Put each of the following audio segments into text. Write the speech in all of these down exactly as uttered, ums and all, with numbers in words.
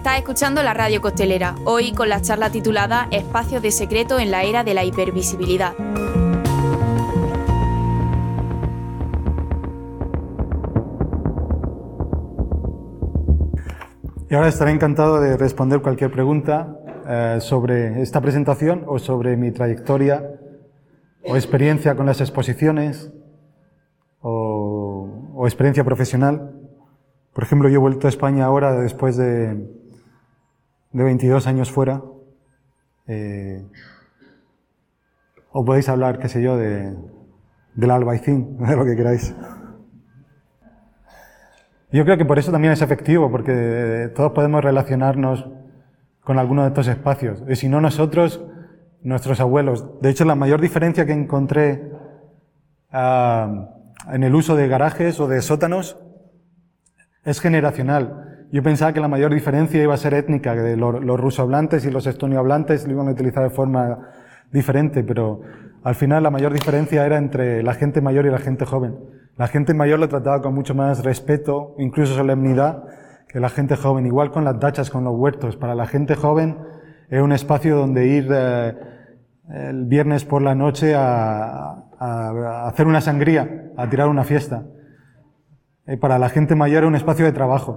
Estás escuchando la Radio Costelera, hoy con la charla titulada Espacios de secreto en la era de la hipervisibilidad. Y ahora estaré encantado de responder cualquier pregunta eh, sobre esta presentación o sobre mi trayectoria o experiencia con las exposiciones o, o experiencia profesional. Por ejemplo, yo he vuelto a España ahora después de, de veintidós años fuera. Eh, o podéis hablar, qué sé yo, de, del albaicín, de lo que queráis. Yo creo que por eso también es efectivo, porque todos podemos relacionarnos con alguno de estos espacios. Y si no nosotros, nuestros abuelos. De hecho, la mayor diferencia que encontré uh, en el uso de garajes o de sótanos es generacional. Yo pensaba que la mayor diferencia iba a ser étnica, que los, los rusohablantes y los estoniohablantes lo iban a utilizar de forma diferente, pero al final la mayor diferencia era entre la gente mayor y la gente joven. La gente mayor lo trataba con mucho más respeto, incluso solemnidad, que la gente joven. Igual con las dachas, con los huertos. Para la gente joven era un espacio donde ir eh, el viernes por la noche a, a, a hacer una sangría, a tirar una fiesta. Y para la gente mayor era un espacio de trabajo.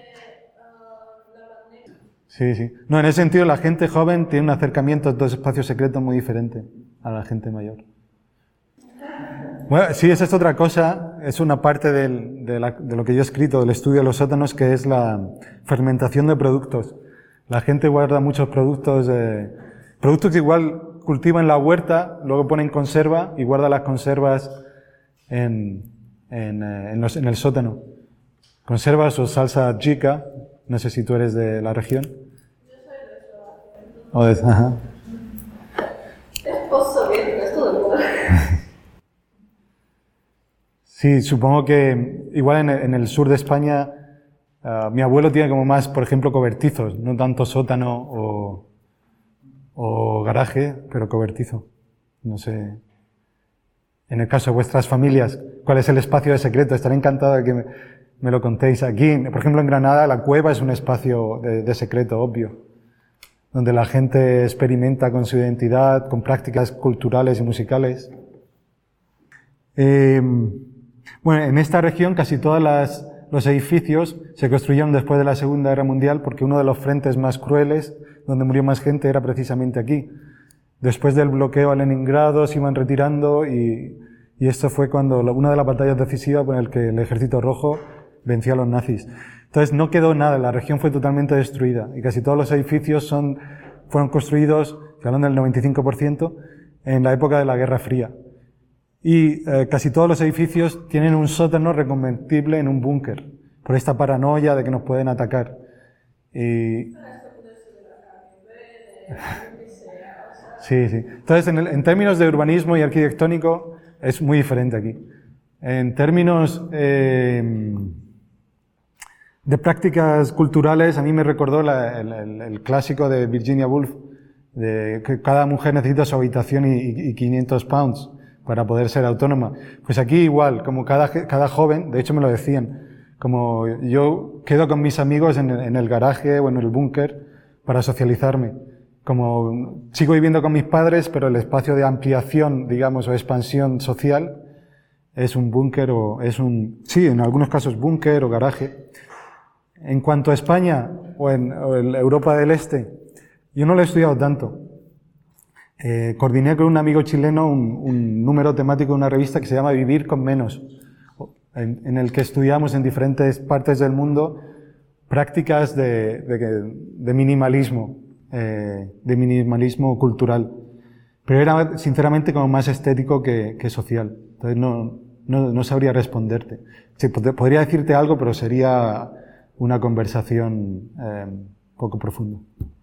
Sí, sí. No, en ese sentido la gente joven tiene un acercamiento a estos espacios secretos muy diferente a la gente mayor. Bueno, sí, esa es otra cosa, es una parte del, de, la, de lo que yo he escrito, del estudio de los sótanos, que es la fermentación de productos. La gente guarda muchos productos, eh, productos que igual cultiva en la huerta, luego pone en conserva y guarda las conservas en, en, eh, en, los, en el sótano. Conservas o salsa chica, no sé si tú eres de la región. Yo soy de Eslovaquia. O de, ajá. Es post-soviético, es todo el mundo. Sí, supongo que igual en el, en el sur de España uh, mi abuelo tiene como más, por ejemplo, cobertizos, no tanto sótano o, o garaje, pero cobertizo. No sé. En el caso de vuestras familias, ¿cuál es el espacio de secreto? Estaré encantado de que me, me lo contéis. Aquí, por ejemplo, en Granada, la cueva es un espacio de, de secreto, obvio, donde la gente experimenta con su identidad, con prácticas culturales y musicales. Eh, Bueno, en esta región casi todos las, los edificios se construyeron después de la Segunda Guerra Mundial porque uno de los frentes más crueles, donde murió más gente, era precisamente aquí. Después del bloqueo a Leningrado se iban retirando y, y esto fue cuando una de las batallas decisivas con el que el Ejército Rojo venció a los nazis. Entonces no quedó nada, la región fue totalmente destruida y casi todos los edificios son, fueron construidos, hablando del noventa y cinco por ciento, en la época de la Guerra Fría. Y eh, casi todos los edificios tienen un sótano reconvertible en un búnker, por esta paranoia de que nos pueden atacar. Y... Sí, sí. Entonces, en, el, en términos de urbanismo y arquitectónico, es muy diferente aquí. En términos eh, de prácticas culturales, a mí me recordó la, el, el, el clásico de Virginia Woolf, de que cada mujer necesita su habitación y, y quinientos pounds para poder ser autónoma. Pues aquí igual, como cada, cada joven, de hecho me lo decían, como yo quedo con mis amigos en el, en el garaje o en el búnker para socializarme. Como sigo viviendo con mis padres, pero el espacio de ampliación, digamos, o expansión social es un búnker o es un, sí, en algunos casos búnker o garaje. En cuanto a España o en, o en Europa del Este, yo no lo he estudiado tanto. Eh, coordiné con un amigo chileno un, un número temático de una revista que se llama Vivir con Menos, en, en el que estudiamos en diferentes partes del mundo prácticas de, de, de minimalismo, eh, de minimalismo cultural. Pero era sinceramente como más estético que, que social. Entonces no, no, no sabría responderte. Sí, pod- podría decirte algo, pero sería una conversación eh, poco profunda.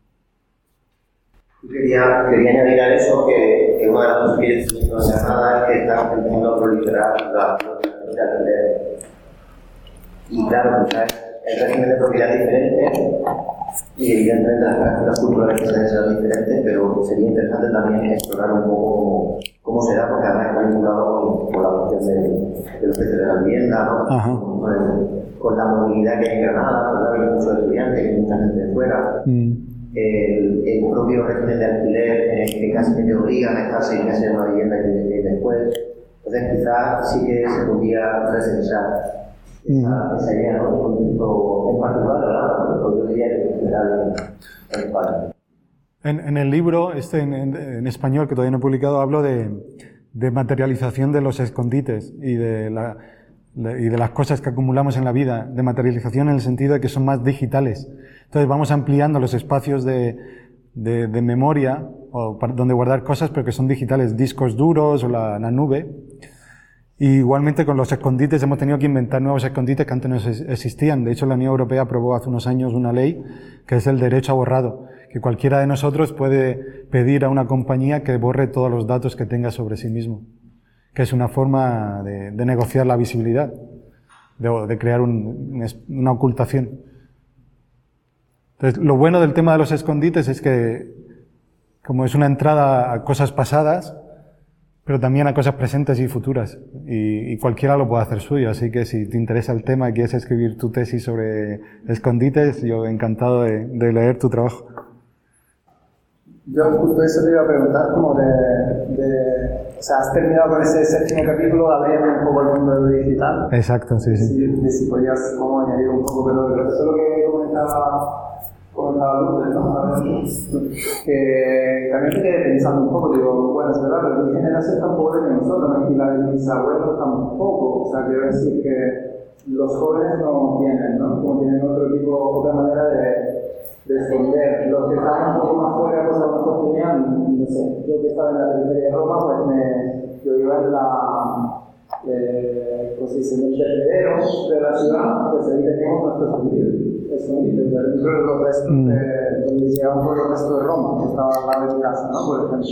Quería, quería añadir a eso que, que una de las cosas que yo estoy viendo en Granada es que está empezando a proliferar la propiedad de alquiler. Y claro, quizás el régimen de propiedad es diferente y evidentemente las prácticas culturales que se ven serán diferentes, pero sería interesante también explorar un poco cómo, cómo se da, porque además está vinculado con, con la cuestión de, de los precios de la vivienda, ¿no? Ajá. Con el, con la movilidad que hay en Granada, pues hay muchos estudiantes, hay mucha gente de fuera, mm. el, el propio régimen de alquiler en el que casi te obligan a estar seis meses en una vivienda y después, entonces quizás sí que se podría resentar esa, esa idea, ¿no? Un contexto en particular, ¿verdad? Porque yo diría que en general en España. En, en el libro, este en, en, en español, que todavía no he publicado, hablo de, de materialización de los escondites y de, la, de, y de las cosas que acumulamos en la vida, de materialización en el sentido de que son más digitales. Entonces vamos ampliando los espacios de, de, de memoria, o para, donde guardar cosas, pero que son digitales, discos duros o la, la nube. Y igualmente con los escondites hemos tenido que inventar nuevos escondites que antes no existían. De hecho, la Unión Europea aprobó hace unos años una ley que es el derecho a borrado, que cualquiera de nosotros puede pedir a una compañía que borre todos los datos que tenga sobre sí mismo, que es una forma de, de negociar la visibilidad, de, de crear un, una ocultación. Entonces, lo bueno del tema de los escondites es que, como es una entrada a cosas pasadas, pero también a cosas presentes y futuras, y, y cualquiera lo puede hacer suyo, así que si te interesa el tema y quieres escribir tu tesis sobre escondites, yo encantado de, de leer tu trabajo. Yo justo eso te iba a preguntar, como de, de o sea, has terminado con ese séptimo capítulo abriendo un poco el mundo de lo digital. Exacto, sí, sí. Si, de si podías como añadir un poco, pero, pero eso es lo que comentaba comentaba Lourdes, ¿no? Que también me quedé pensando un poco, digo, bueno, es verdad, pero mi generación tampoco es de nosotros, ¿no? Y la de mis abuelos tampoco, o sea, quiero decir que los jóvenes no tienen, ¿no? Como tienen otro tipo, otra manera de, de esconder. Los que estaban un poco más fuera, pues a lo mejor tenían, no sé, yo que estaba en la periferia de Roma, pues me, yo iba en la, eh, pues se dice, en el vertedero de la ciudad, pues ahí teníamos nuestros escondites. Escondites, dentro de los restos mm. de, donde llegaban por los restos de Roma, que estaba al lado de mi casa, ¿no? Por ejemplo.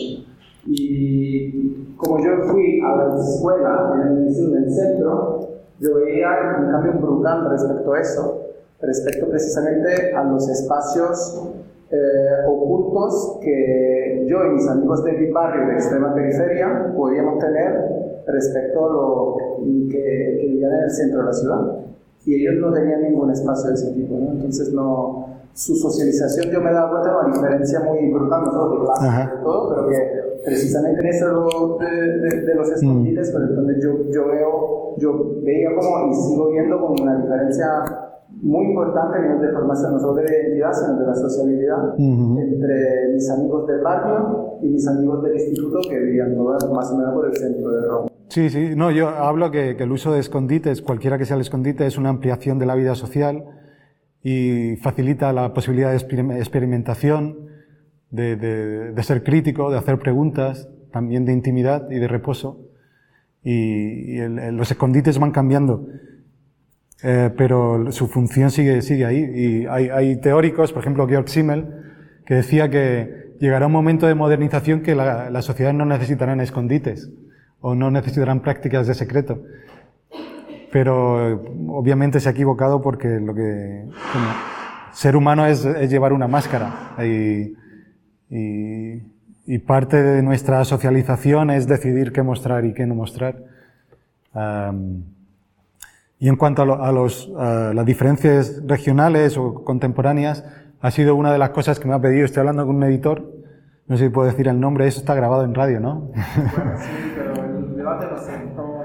Y como yo fui a la escuela en el liceo del centro, yo veía un cambio brutal respecto a eso, respecto precisamente a los espacios eh, ocultos que yo y mis amigos de mi barrio de extrema periferia podíamos tener respecto a lo que, que vivían en el centro de la ciudad. Y ellos no tenían ningún espacio de ese tipo, ¿no? Entonces no, su socialización, yo me he dado cuenta de una diferencia muy brutal, no solo de clase y todo, pero que precisamente en eso de, de, de los escondites, mm. pero entonces yo, yo veo, yo veía como, y sigo viendo como una diferencia muy importante a nivel de formación, no solo de la identidad, sino de la sociabilidad, mm-hmm. entre mis amigos del barrio y mis amigos del instituto, que vivían todos más o menos por el centro de Roma. Sí, sí, no, yo hablo que, que el uso de escondites, cualquiera que sea el escondite, es una ampliación de la vida social y facilita la posibilidad de experimentación, de, de, de ser crítico, de hacer preguntas, también de intimidad y de reposo. Y, y el, el, los escondites van cambiando, eh, pero su función sigue, sigue ahí. Y hay, hay teóricos, por ejemplo, Georg Simmel, que decía que llegará un momento de modernización que la, la sociedad no necesitarán escondites o no necesitarán prácticas de secreto. Pero obviamente se ha equivocado porque lo que bueno, ser humano es, es llevar una máscara y, y, y parte de nuestra socialización es decidir qué mostrar y qué no mostrar. Um, y en cuanto a, lo, a, los, a las diferencias regionales o contemporáneas, ha sido una de las cosas que me ha pedido. Estoy hablando con un editor, no sé si puedo decir el nombre, eso está grabado en radio, ¿no? Bueno, sí, pero el debate no sé, ¿cómo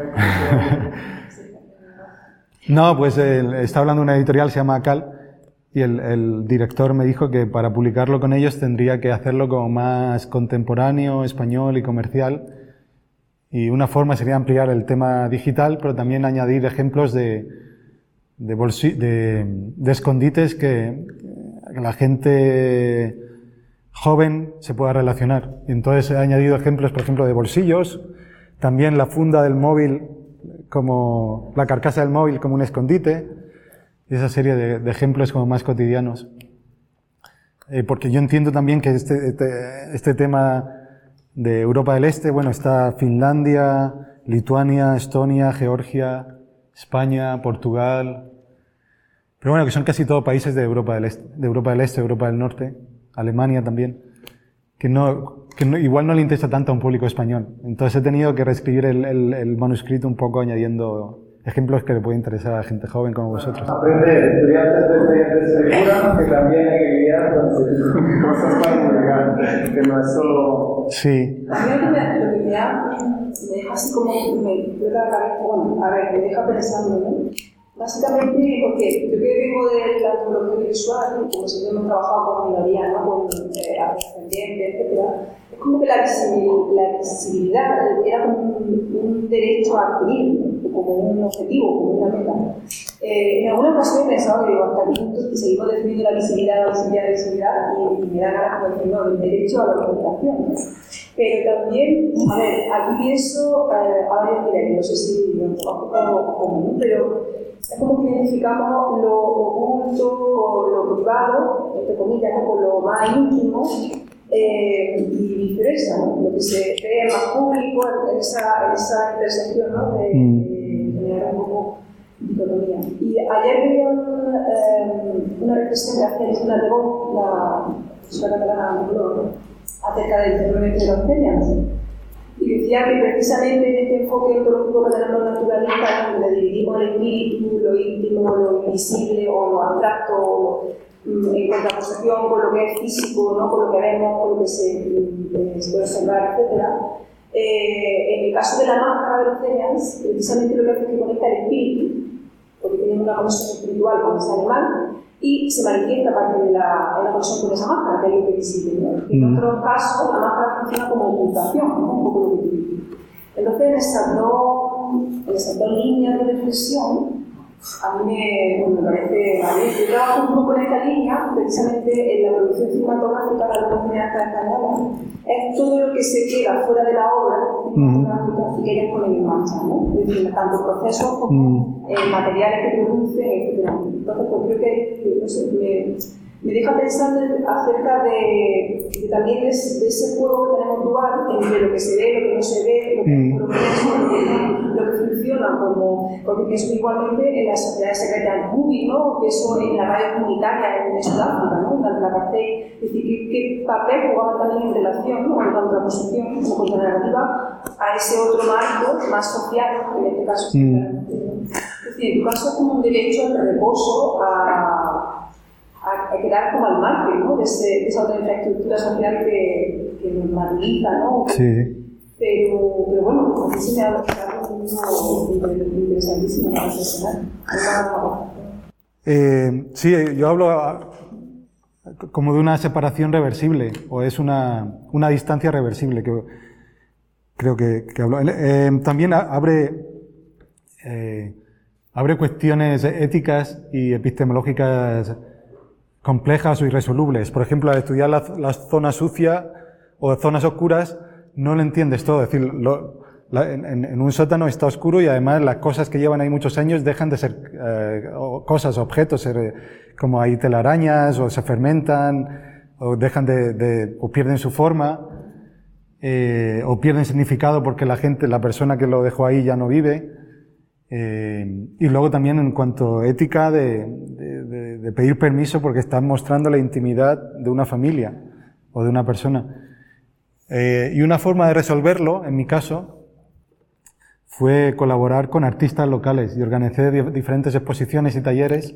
No, pues el, está hablando de una editorial, se llama Acal, y el, el director me dijo que para publicarlo con ellos tendría que hacerlo como más contemporáneo, español y comercial. Y una forma sería ampliar el tema digital, pero también añadir ejemplos de, de, bolsi, de, de escondites que, que la gente joven se pueda relacionar. Y entonces he añadido ejemplos, por ejemplo, de bolsillos, también la funda del móvil, como la carcasa del móvil como un escondite, y esa serie de, de ejemplos como más cotidianos. Eh, porque yo entiendo también que este, este, este tema de Europa del Este, bueno, está Finlandia, Lituania, Estonia, Georgia, España, Portugal, pero bueno, que son casi todos países de Europa del Este, de Europa del Este, Europa del Norte, Alemania también, que no, que no, igual no le interesa tanto a un público español. Entonces he tenido que reescribir el, el, el manuscrito un poco añadiendo ejemplos que le puede interesar a gente joven como vosotros. Aprender, estudiantes de experiencias seguras, que también hay que lidiar con cosas más complicadas, que no es solo... Sí. A mí lo que me, lo que me, ha, me deja así como, me explota la cabeza, bueno, a ver, me deja pensando, ¿no? Básicamente porque yo que vengo de la antropología visual, como siempre hemos trabajado con minorías, ¿no? Con eh, afrodescendientes, etcétera, es como que la visibilidad, la visibilidad era como un, un derecho a adquirir, como un objetivo, como una meta. Eh, en alguna ocasión he pensado que digo, hasta qué punto seguimos definiendo la visibilidad, la visibilidad, la visibilidad, y, y me da ganas de decir, no, el derecho a la comunicación, ¿no? Pero también, a ver, aquí pienso eh, a varios niveles, no sé si lo trabajo común, pero es como que identificamos lo oculto o lo privado, entre comillas, con lo más íntimo, eh, y viceversa, ¿no? Lo que se ve más público en esa, en esa intersección, ¿no? De, de generar un poco dicotomía. Y ayer veía un, eh, una reflexión que hacía Elena de Bosch, la profesora catalana antropóloga, acerca del fenómeno de los Celians. Y decía que precisamente en este enfoque ontológico que tenemos naturalista, donde dividimos el espíritu, lo íntimo, lo invisible o lo abstracto, en contraposición con lo que es físico, ¿no? Con lo que vemos, con lo que se, eh, se puede observar, etcétera. Eh, en el caso de la máscara de los Celians, precisamente lo que hace es que conecta el espíritu, porque tiene una conexión espiritual con ese animal, y se manifiesta a partir de la, de la conexión con esa máscara, que es lo que es visible, ¿no? En mm. otros casos, la máscara funciona como ocultación, ¿no? Un poco lo que tú dices. Entonces, en esas dos, en esas dos líneas de reflexión, a mí me, bueno, me parece maravilloso. Yo trabajo un poco en esta línea, precisamente en la producción cinematográfica de la cineasta española. Es todo lo que se queda fuera de la obra cinematográfica mm. y que ellos ponen en marcha, ¿no? Es decir, tanto procesos como mm. eh, materiales que producen, etcétera. Entonces, pues creo que, no sé, me, me deja pensando acerca de, de también de ese, de ese juego que tenemos dual entre lo que se ve, lo que no se ve, lo que, mm. lo que, es, lo que funciona como, porque pienso igualmente en las sociedades secretas en Cuba, ¿no? Pienso en la radio comunitaria en Sudáfrica, ¿no? Durante la apartheid, es decir, ¿qué, qué papel jugaba también en relación, ¿no? En contraposición, como contranarrativa, a ese otro marco más social, en este caso. Mm. Es decir, en tu caso es como un derecho al reposo, a a, a quedar como al margen, ¿no? de, ese, de esa otra infraestructura social que, que nos normaliza, ¿no? Sí. Pero, pero bueno, a mí sí me ha dado un interesantísimo para reflexionar. Eh, sí, yo hablo a, como de una separación reversible, o es una, una distancia reversible, que creo que, que hablo. Eh, también abre, eh, abre cuestiones éticas y epistemológicas complejas o irresolubles. Por ejemplo, al estudiar las la zonas sucias o zonas oscuras, no lo entiendes todo. Es decir, lo, la, en, en un sótano está oscuro y además las cosas que llevan ahí muchos años dejan de ser eh, cosas, objetos, ser, como hay telarañas o se fermentan o dejan de, de o pierden su forma eh, o pierden significado porque la gente, la persona que lo dejó ahí ya no vive. Eh, y luego también en cuanto a ética de, de, de, de pedir permiso porque estás mostrando la intimidad de una familia o de una persona. Eh, y una forma de resolverlo, en mi caso, fue colaborar con artistas locales y organicé diferentes exposiciones y talleres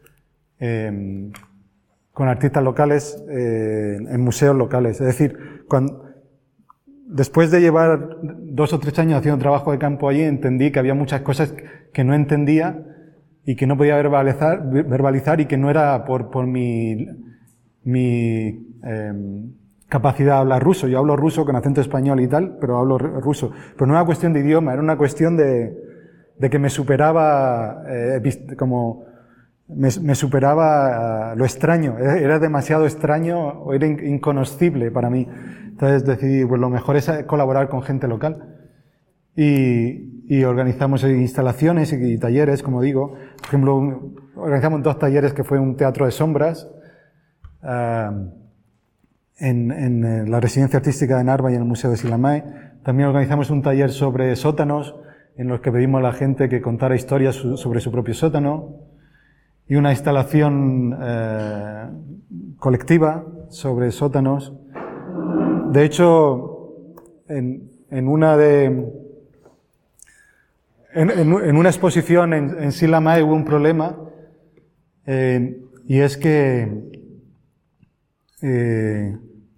eh, con artistas locales eh, en museos locales. Es decir, cuando, después de llevar dos o tres años haciendo trabajo de campo allí, entendí que había muchas cosas que no entendía y que no podía verbalizar, verbalizar y que no era por, por mi, mi eh, capacidad de hablar ruso. Yo hablo ruso con acento español y tal, pero hablo ruso. Pero no era una cuestión de idioma, era una cuestión de, de que me superaba, eh, como, me, me superaba uh, lo extraño. Era demasiado extraño o era inconocible para mí. Entonces decidí, pues lo mejor es colaborar con gente local. Y, y organizamos instalaciones y, y talleres, como digo. Por ejemplo, un, organizamos dos talleres que fue un teatro de sombras, uh, en, en la Residencia Artística de Narva y en el Museo de Silamay. También organizamos un taller sobre sótanos, en los que pedimos a la gente que contara historias su, sobre su propio sótano. Y una instalación eh, colectiva sobre sótanos. De hecho, en, en una de... en, en, en una exposición en, en Silamae hubo un problema, eh, y es que eh,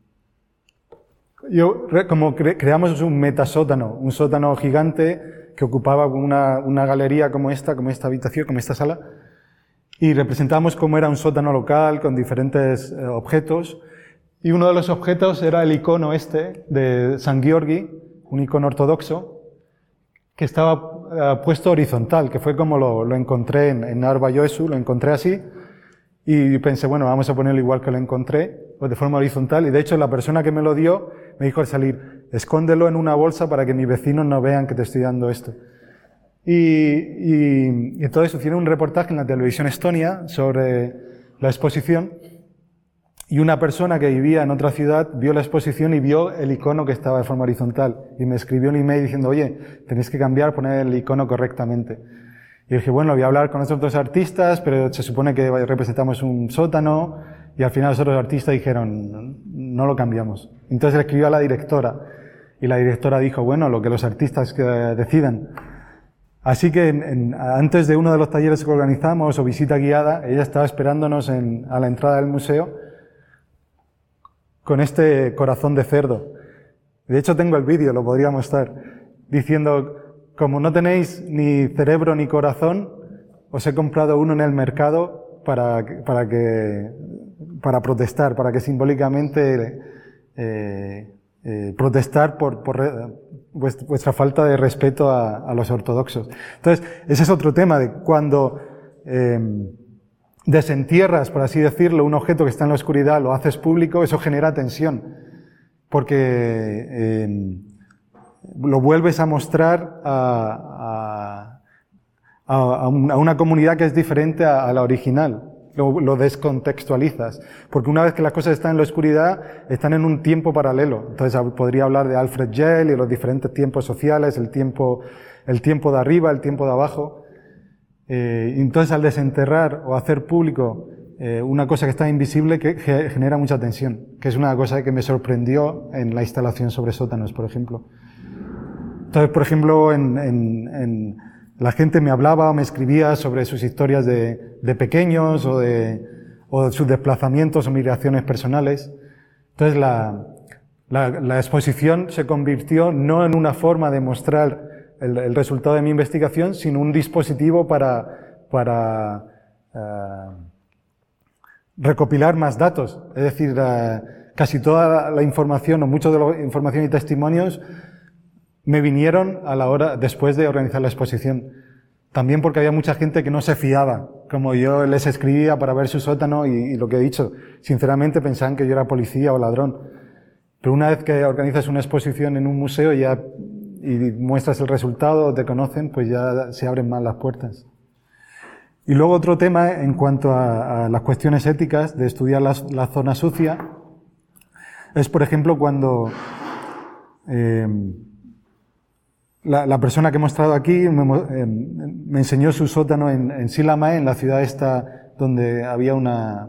yo, como cre, creamos un metasótano, un sótano gigante que ocupaba una, una galería como esta, como esta habitación, como esta sala, y representamos cómo era un sótano local con diferentes eh, objetos, y uno de los objetos era el icono este de San Giorgi, un icono ortodoxo, que estaba uh, puesto horizontal, que fue como lo, lo encontré en, en Arba Joesu, lo encontré así, y pensé, bueno, vamos a ponerlo igual que lo encontré, pues de forma horizontal, y de hecho la persona que me lo dio me dijo al salir, escóndelo en una bolsa para que mis vecinos no vean que te estoy dando esto. Y, y, y entonces hicieron un reportaje en la televisión estonia sobre la exposición, y una persona que vivía en otra ciudad vio la exposición y vio el icono que estaba de forma horizontal, y me escribió un email diciendo, oye, tenéis que cambiar, poner el icono correctamente. Y dije, bueno, voy a hablar con estos dos artistas, pero se supone que representamos un sótano, y al final los otros artistas dijeron, no lo cambiamos. Entonces le escribió a la directora, y la directora dijo, bueno, lo que los artistas que decidan. Así que en, en, antes de uno de los talleres que organizamos, o visita guiada, ella estaba esperándonos en, a la entrada del museo, con este corazón de cerdo. De hecho tengo el vídeo, lo podría mostrar, diciendo, como no tenéis ni cerebro ni corazón, os he comprado uno en el mercado para, para que, para protestar, para que simbólicamente, eh, eh, protestar por, por vuestra falta de respeto a, a los ortodoxos. Entonces, ese es otro tema de cuando, eh, desentierras, por así decirlo, un objeto que está en la oscuridad, lo haces público, eso genera tensión, porque eh, lo vuelves a mostrar a, a, a una comunidad que es diferente a, a la original, lo, lo descontextualizas, porque una vez que las cosas están en la oscuridad, están en un tiempo paralelo. Entonces podría hablar de Alfred Jell y los diferentes tiempos sociales, el tiempo, el tiempo de arriba, el tiempo de abajo. Eh, entonces, al desenterrar o hacer público eh, una cosa que está invisible, que, que genera mucha tensión, que es una cosa que me sorprendió en la instalación sobre sótanos, por ejemplo. Entonces, por ejemplo, en, en, en, la gente me hablaba o me escribía sobre sus historias de, de pequeños o de, o de sus desplazamientos o migraciones personales. Entonces, la, la, la exposición se convirtió no en una forma de mostrar El, el resultado de mi investigación, sino un dispositivo para, para uh, recopilar más datos. Es decir, uh, casi toda la información o mucha de la información y testimonios me vinieron a la hora, después de organizar la exposición. También porque había mucha gente que no se fiaba, como yo les escribía para ver su sótano y, y lo que he dicho, sinceramente pensaban que yo era policía o ladrón. Pero una vez que organizas una exposición en un museo ya y muestras el resultado, te conocen, pues ya se abren más las puertas. Y luego otro tema en cuanto a, a las cuestiones éticas de estudiar la, la zona sucia es, por ejemplo, cuando eh, la, la persona que he mostrado aquí me, eh, me enseñó su sótano en, en Silamae, en la ciudad esta donde había una,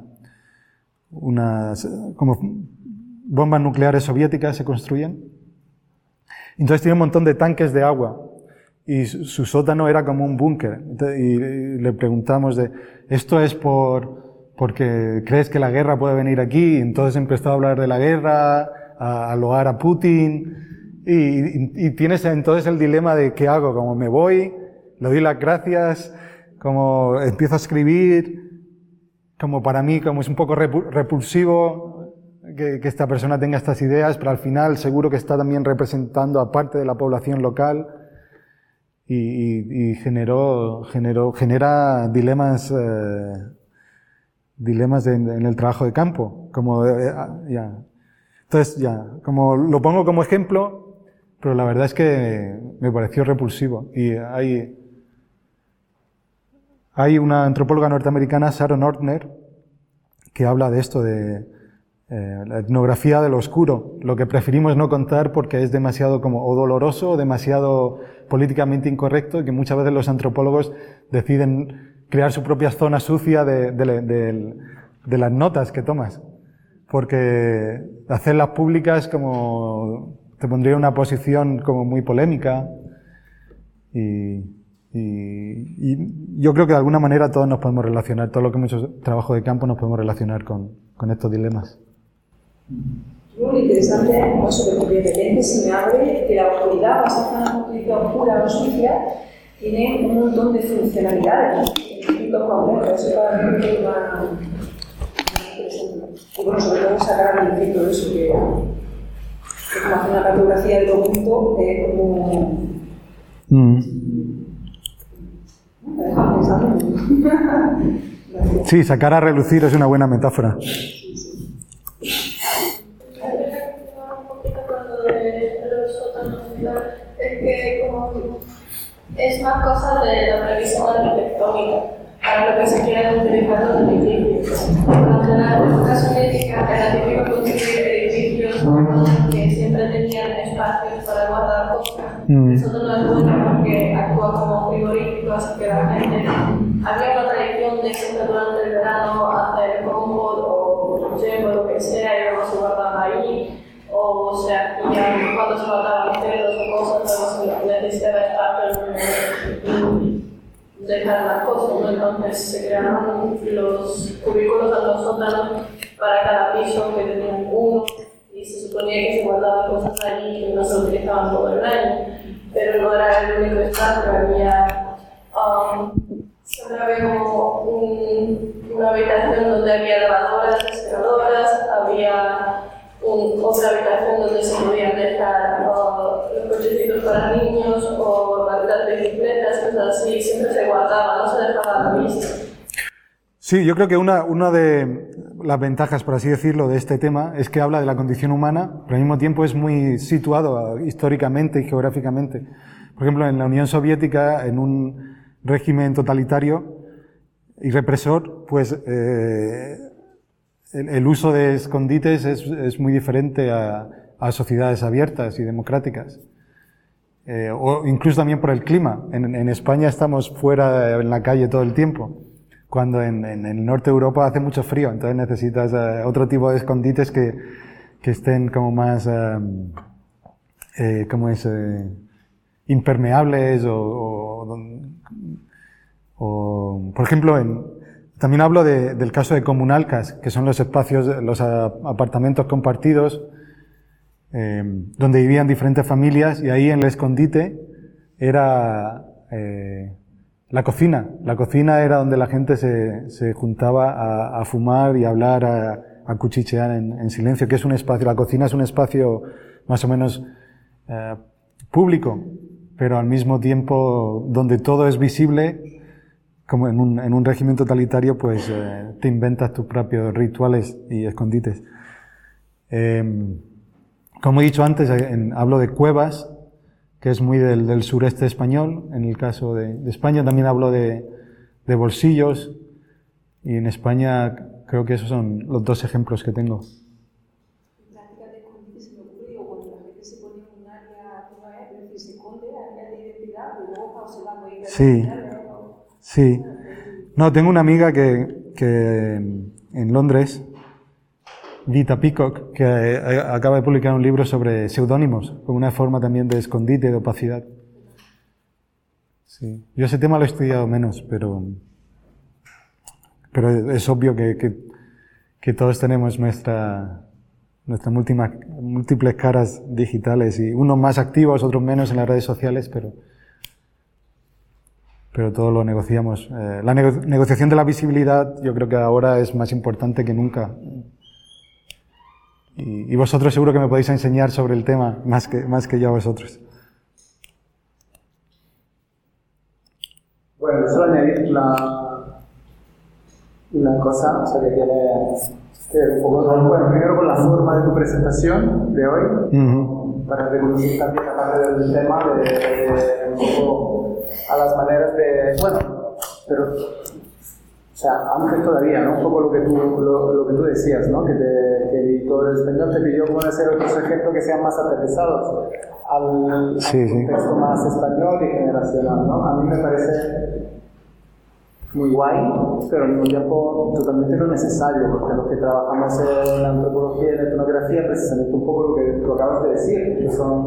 unas como bombas nucleares soviéticas se construían. Entonces tiene un montón de tanques de agua y su, su sótano era como un búnker. Y, y le preguntamos de, ¿esto es por, porque crees que la guerra puede venir aquí? Y entonces empezó a hablar de la guerra, a, a loar a Putin. Y, y, y tienes entonces el dilema de ¿qué hago? Como me voy, le doy las gracias, como empiezo a escribir, como para mí como es un poco repulsivo Que, que esta persona tenga estas ideas, pero al final seguro que está también representando a parte de la población local y, y, y generó, generó, genera dilemas, eh, dilemas de, en el trabajo de campo. Como, eh, ya. Entonces, ya, como lo pongo como ejemplo, pero la verdad es que me pareció repulsivo. Y hay, hay una antropóloga norteamericana, Sharon Ortner, que habla de esto de Eh, la etnografía de lo oscuro, lo que preferimos no contar porque es demasiado como o doloroso o demasiado políticamente incorrecto, y que muchas veces los antropólogos deciden crear su propia zona sucia de, de, de, de las notas que tomas, porque hacerlas públicas como te pondría en una posición como muy polémica y, Y, y yo creo que de alguna manera todos nos podemos relacionar, todo lo que hemos hecho trabajo de campo nos podemos relacionar con, con estos dilemas. Lo interesante es eso, porque de repente se me abre que la oscuridad, basada en la noticia oscura o sucia, tiene un montón de funcionalidades en distintos complejos. Eso para mí es más interesante. Y bueno, sobre todo sacar al efecto de eso, que es como hacer una cartografía de los puntos, es como... Mm. Me deja pensando. Sí, sacar a relucir es una buena metáfora. Es que como es más cosa de la previsión arquitectónica para lo que se quieren utilizar los edificios. Durante la época soviética era típico construir edificios que siempre tenían espacios para guardar cosas. Mm. Eso no es bueno porque actúa como frigorífico, así que la gente había una tradición de siempre durante el verano hacer compost o yem o lo que sea y luego se guardaba ahí. O sea, ya cuando se mataban cerdos o cosas, luego se necesitaba espacio en dejar las cosas, ¿no? Entonces se crearon los cubículos en los sótanos para cada piso que tenían uno y se suponía que se guardaban cosas allí que no se utilizaban todo el año, pero no era el único espacio, había um, siempre había como un, una habitación donde había lavadoras, aspiradoras, había Un, otra habitación donde se podían dejar uh, los cochecitos para niños o las bicicletas, cosas así, siempre se guardaba, no se dejaba a la vista. Sí, yo creo que una, una de las ventajas, por así decirlo, de este tema es que habla de la condición humana, pero al mismo tiempo es muy situado históricamente y geográficamente. Por ejemplo, en la Unión Soviética, en un régimen totalitario y represor, pues eh, El, el uso de escondites es, es muy diferente a, a sociedades abiertas y democráticas. Eh, o incluso también por el clima. En, en España estamos fuera en la calle todo el tiempo, cuando en, en el norte de Europa hace mucho frío, entonces necesitas uh, otro tipo de escondites que, que estén como más, um, eh, ¿cómo es? Eh, impermeables o, o, o, por ejemplo, en También hablo de, del caso de comunalcas, que son los espacios, los apartamentos compartidos, eh, donde vivían diferentes familias, y ahí en el escondite era eh, la cocina. La cocina era donde la gente se, se juntaba a, a fumar y a hablar, a, a cuchichear en, en silencio, que es un espacio, la cocina es un espacio más o menos eh, público, pero al mismo tiempo donde todo es visible. Como en un, en un régimen totalitario, pues eh, te inventas tus propios rituales y escondites. Eh, como he dicho antes, en, hablo de cuevas, que es muy del, del sureste español. En el caso de, de España también hablo de, de bolsillos, y en España creo que esos son los dos ejemplos que tengo. Prácticas de escondite se me ocurre, o cuando la gente se pone en un área, ¿cómo es? Es decir, se esconde, área de identidad, y luego está observando ahí. Sí. Sí. No, tengo una amiga que, que en Londres, Vita Peacock, que acaba de publicar un libro sobre seudónimos, como una forma también de escondite, de opacidad. Sí. Yo ese tema lo he estudiado menos, pero, pero es obvio que, que, que todos tenemos nuestra, nuestras múltiples caras digitales, y unos más activos, otros menos en las redes sociales, pero... pero todo lo negociamos. Eh, la nego negociación de la visibilidad yo creo que ahora es más importante que nunca. Y, y vosotros seguro que me podéis enseñar sobre el tema, más que, más que yo a vosotros. Bueno, solo añadir la, una cosa, o sea, que tiene que ver un poco con, bueno, primero con la forma de tu presentación de hoy, uh-huh. para reconducir también la parte del tema de, de un poco a las maneras de, bueno, pero, o sea, antes todavía, ¿no? Un poco lo que tú, lo, lo que tú decías, ¿no? Que, te, que el editor español te pidió como hacer otros ejemplos que sean más aterrizados al, sí, al contexto sí. más español y generacional, ¿no? A mí me parece muy guay, pero al mismo tiempo totalmente no necesario, porque los que trabajamos en la antropología y en la etnografía, precisamente un poco lo que lo acabas de decir, que son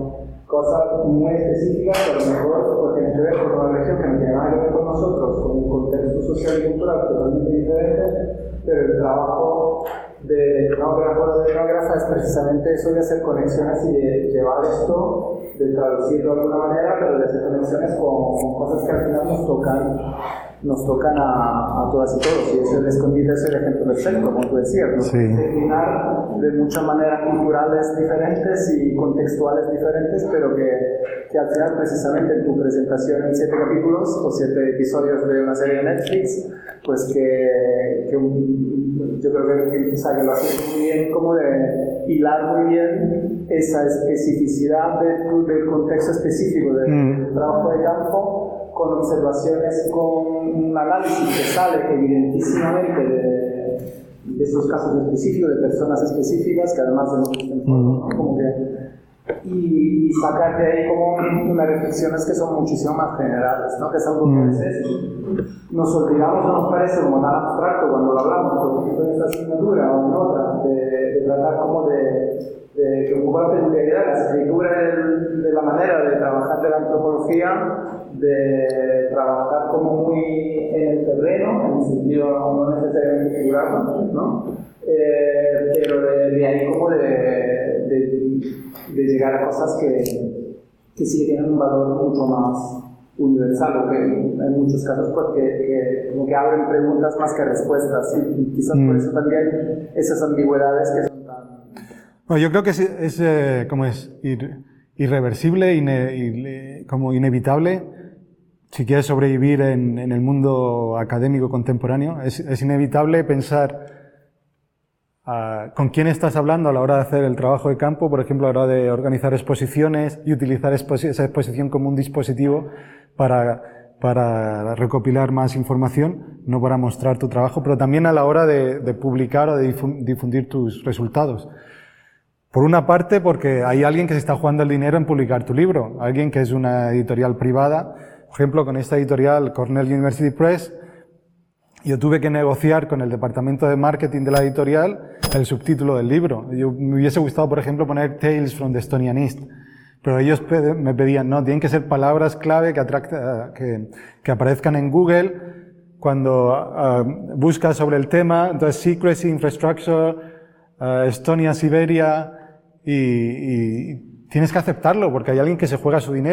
cosas muy específicas, pero a lo mejor porque tienen que ver con una región que no tiene nada que ver con nosotros, con un contexto social y cultural totalmente diferente, pero el trabajo de etnógrafo de etnógrafa es precisamente eso de hacer conexiones y de llevar esto, de traducirlo de alguna manera, pero de hacer conexiones con, con cosas que al final nos tocan, nos tocan a, a todas y todos, y ese el escondite es el ejemplo perfecto, como tú decías, ¿no? Sí. Declinar de muchas maneras culturales diferentes y contextuales diferentes, pero que, que al final precisamente en tu presentación en siete capítulos o siete episodios de una serie de Netflix, pues que, que un, yo creo que, que, o sea, que lo haces muy bien, como de hilar muy bien esa especificidad de, del contexto específico del, mm. del trabajo de campo, con observaciones, con un análisis que sale evidentísimamente de, de esos casos específicos, de personas específicas, que además de nosotros en fondo, ¿no? Como que, y, y sacar de ahí como unas reflexiones que son muchísimo más generales, ¿no? Que es algo que a veces nos olvidamos o nos parece como tan abstracto cuando lo hablamos, por ejemplo en esta asignatura o en otras, de, de tratar como de, de que un poco la peculiaridad, la escritura de, de la manera de trabajar de la antropología, de trabajar como muy en el terreno, en el sentido no necesariamente figurado, ¿no? Eh, pero de, de ahí como de, de, de llegar a cosas que, que sí tienen un valor mucho más universal, o que en muchos casos pues, que, que, como que abren preguntas más que respuestas, y quizás mm. por eso también esas ambigüedades que son tan... Bueno, yo creo que es, es eh, como es ir, irreversible, ine, ine, como inevitable, si quieres sobrevivir en, en el mundo académico contemporáneo, es, es inevitable pensar uh, con quién estás hablando a la hora de hacer el trabajo de campo, por ejemplo, a la hora de organizar exposiciones y utilizar exposi esa exposición como un dispositivo para, para recopilar más información, no para mostrar tu trabajo, pero también a la hora de, de publicar o de difundir tus resultados. Por una parte, porque hay alguien que se está jugando el dinero en publicar tu libro, alguien que es una editorial privada. Por ejemplo, con esta editorial, Cornell University Press, yo tuve que negociar con el departamento de marketing de la editorial el subtítulo del libro. Yo, me hubiese gustado, por ejemplo, poner Tales from the Estonian East, pero ellos me pedían, no, tienen que ser palabras clave que, atracta, que, que aparezcan en Google cuando uh, buscas sobre el tema. Entonces, Secrecy, Infrastructure, uh, Estonia, Siberia, y, y tienes que aceptarlo porque hay alguien que se juega su dinero.